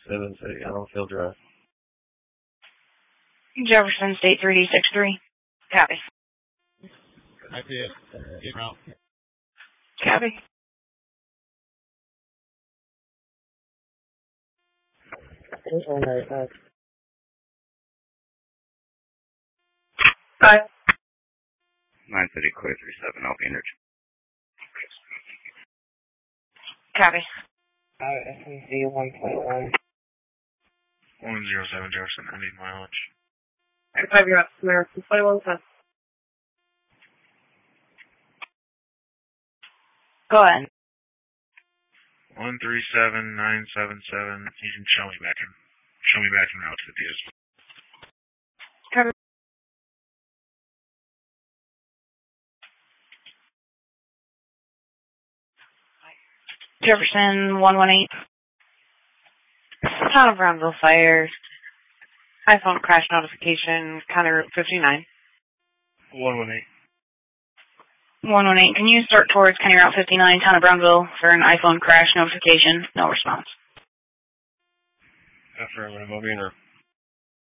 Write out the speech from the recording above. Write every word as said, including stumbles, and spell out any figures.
seven City, Allenfield Drive. Jefferson State three D six three. Copy. I see it. Get out. Copy. Five. nine City Clear three seven, I'll be in your Copy. Uh, S M C one point one. one zero seven Jefferson, I need mileage. Five, you're up. American twenty-one ten. Go ahead. one three seven nine seven seven, you can show me back in, show me back in route to the P S. Cover. Jefferson one one eight. Town of Brownsville fire. iPhone crash notification, County Route fifty-nine. one one eight. one one eight. Can you start towards County Route fifty-nine, Town of Brownsville, for an iPhone crash notification? No response. Affirmative, I'll be in her.